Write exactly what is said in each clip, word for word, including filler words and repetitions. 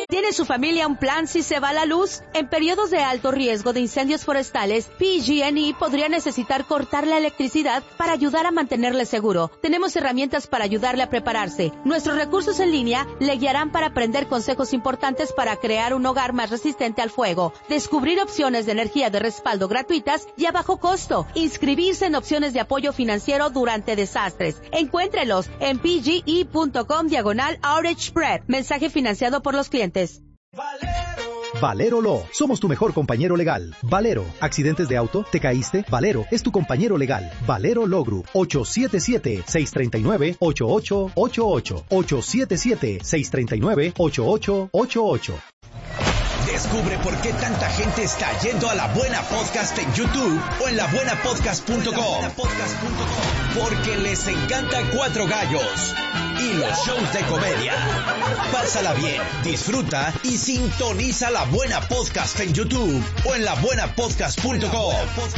¿Tiene su familia un plan si se va la luz? En periodos de alto riesgo de incendios forestales, P G and E podría necesitar cortar la electricidad para ayudar a mantenerle seguro. Tenemos herramientas para ayudarle a prepararse. Nuestros recursos en línea le guiarán para aprender consejos importantes para crear un hogar más resistente al fuego, descubrir opciones de energía de respaldo gratuitas y a bajo costo, inscribirse en opciones de apoyo financiero durante desastres. Encuéntrelos en pge.com diagonal outage spread. Mensaje financiado por los clientes. Valero Law. Somos tu mejor compañero legal. Valero. ¿Accidentes de auto? ¿Te caíste? Valero es tu compañero legal. Valero Law Group. ocho siete siete, seis tres nueve, ocho ocho ocho ocho. ocho siete siete, seis tres nueve, ocho ocho ocho ocho. Descubre por qué tanta gente está yendo a La Buena Podcast en YouTube o en la buena podcast punto com. Porque les encanta Cuatro Gallos y los shows de comedia. Pásala bien, disfruta y sintoniza La Buena Podcast en YouTube o en la buena podcast punto com.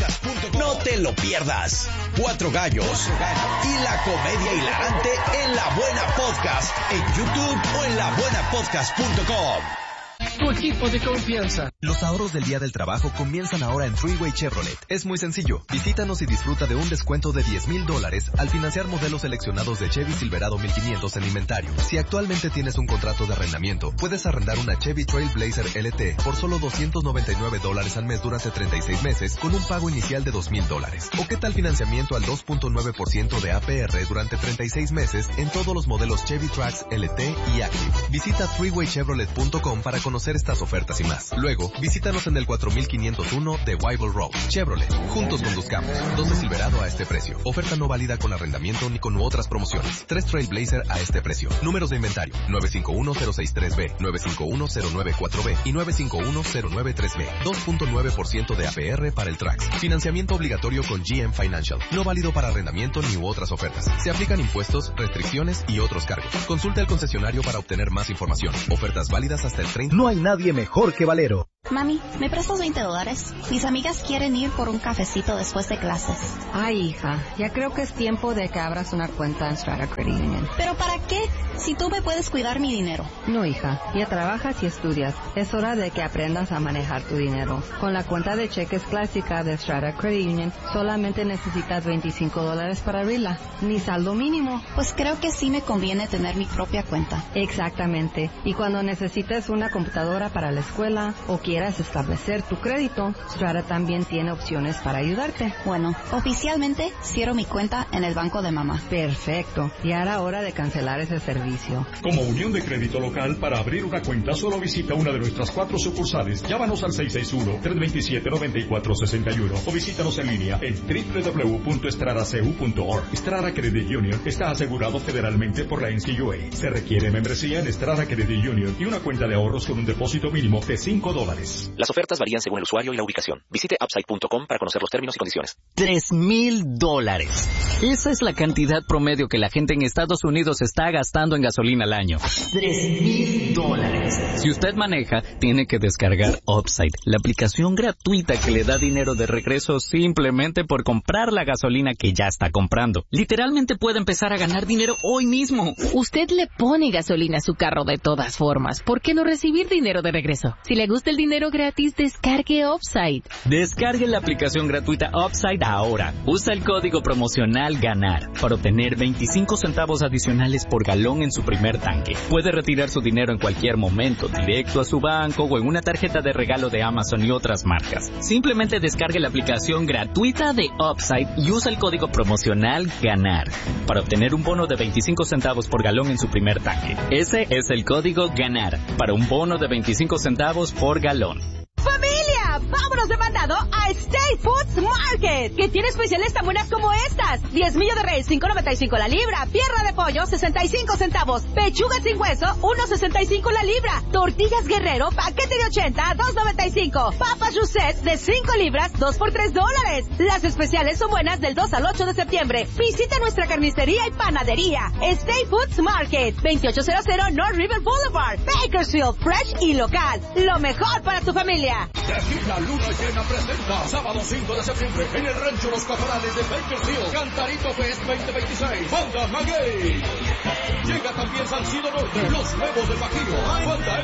No te lo pierdas. Cuatro Gallos y la comedia hilarante en La Buena Podcast en YouTube o en la buena podcast punto com. Tu equipo de confianza. Los ahorros del Día del Trabajo comienzan ahora en Freeway Chevrolet. Es muy sencillo. Visítanos y disfruta de un descuento de diez mil dólares al financiar modelos seleccionados de Chevy Silverado mil quinientos en inventario. Si actualmente tienes un contrato de arrendamiento, puedes arrendar una Chevy Trailblazer L T por solo doscientos noventa y nueve dólares al mes durante treinta y seis meses con un pago inicial de dos mil dólares. ¿O qué tal financiamiento al dos punto nueve por ciento de A P R durante treinta y seis meses en todos los modelos Chevy Trax L T y Active? Visita freeway chevrolet punto com para conocer estas ofertas y más. Luego, visítanos en el cuatro mil quinientos uno de Wyville Road. Chevrolet. Juntos conduzcamos. doce Silverado a este precio. Oferta no válida con arrendamiento ni con otras promociones. tres Trailblazer a este precio. Números de inventario. nueve cinco uno cero seis tres B, nueve cinco uno cero nueve cuatro B y nueve cinco uno cero nueve tres B. dos punto nueve por ciento de A P R para el Trax. Financiamiento obligatorio con G M Financial. No válido para arrendamiento ni u otras ofertas. Se aplican impuestos, restricciones y otros cargos. Consulta el concesionario para obtener más información. Ofertas válidas hasta el treinta. No hay nadie mejor que Valero. Mami, ¿me prestas veinte dólares? Mis amigas quieren ir por un cafecito después de clases. Ay, hija, ya creo que es tiempo de que abras una cuenta en Strata Credit Union. ¿Pero para qué? Si tú me puedes cuidar mi dinero. No, hija, ya trabajas y estudias. Es hora de que aprendas a manejar tu dinero. Con la cuenta de cheques clásica de Strata Credit Union, solamente necesitas veinticinco dólares para abrirla. Ni saldo mínimo. Pues creo que sí me conviene tener mi propia cuenta. Exactamente. Y cuando necesites una computadora para la escuela o quieras establecer tu crédito, Strata también tiene opciones para ayudarte. Bueno, oficialmente cierro mi cuenta en el banco de mamá. Perfecto. Ya era hora de cancelar ese servicio. Como Unión de Crédito Local, para abrir una cuenta solo visita una de nuestras cuatro sucursales. Llámanos al seis seis uno, tres dos siete, nueve cuatro seis uno o visítanos en línea en doble u doble u doble u punto strata c u punto org. Strata Credit Union está asegurado federalmente por la N C U A. Se requiere membresía en Strata Credit Union y una cuenta de ahorros con un depósito mínimo de cinco dólares. Las ofertas varían según el usuario y la ubicación. Visite upside punto com para conocer los términos y condiciones. Tres mil dólares. Esa es la cantidad promedio que la gente en Estados Unidos está gastando en gasolina al año. Tres mil dólares. Si usted maneja, tiene que descargar Upside, la aplicación gratuita que le da dinero de regreso simplemente por comprar la gasolina que ya está comprando. Literalmente puede empezar a ganar dinero hoy mismo. Usted le pone gasolina a su carro de todas formas. ¿Por qué no recibir dinero de regreso? Si le gusta el dinero gratis, descargue Upside. Descargue la aplicación gratuita Upside ahora. Usa el código promocional GANAR para obtener veinticinco centavos adicionales por galón en su primer tanque. Puede retirar su dinero en cualquier momento, directo a su banco o en una tarjeta de regalo de Amazon y otras marcas. Simplemente descargue la aplicación gratuita de Upside y usa el código promocional GANAR para obtener un bono de veinticinco centavos por galón en su primer tanque. Ese es el código GANAR para un bono de veinticinco centavos por galón. ¡Familia! ¡Vámonos de mandado a State Foods Market! Que tiene especiales tan buenas como estas. diez millo de res, cinco noventa y cinco la libra. Pierna de pollo, sesenta y cinco centavos. Pechuga sin hueso, uno sesenta y cinco la libra. Tortillas Guerrero, paquete de ochenta, dos noventa y cinco. Papas Rousset de cinco libras, dos por tres dólares. Las especiales son buenas del dos al ocho de septiembre. Visita nuestra carnicería y panadería. State Foods Market, veintiocho cero cero North River Boulevard, Bakersfield, fresh y local. Lo mejor para tu familia. La luna llena presenta sábado cinco de septiembre en el rancho Los Caporales de Bakersfield, Cantarito Fest veinte veintiséis, Banda Maguey. Llega también Salcido Norte, Los Nuevos del Bajío, Banda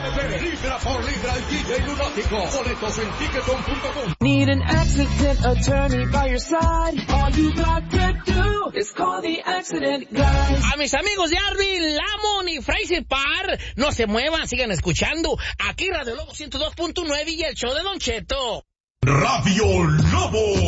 M P, libra por libra el D J lunático. Boletos en ticketon punto com. Need an accident attorney by your side. All you got to do is call the accident guys. A mis amigos de Arvin, Lamont y Fraser Park, no se muevan, sigan escuchando. Aquí Radio Lobo ciento dos punto nueve y el show de Don Cheto. Radio Lobo.